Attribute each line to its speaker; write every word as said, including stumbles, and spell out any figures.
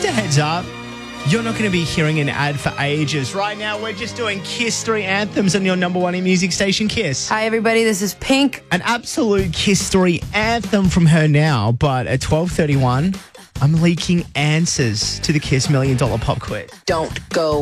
Speaker 1: just a heads up, you're not going to be hearing an ad for ages. Right now, we're just doing Kiss three anthems on your number one in music station, Kiss.
Speaker 2: Hi, everybody. This is Pink.
Speaker 1: An absolute Kiss three anthem from her now, but at twelve thirty-one, I'm leaking answers to the Kiss Million Dollar Pop Quiz.
Speaker 2: Don't go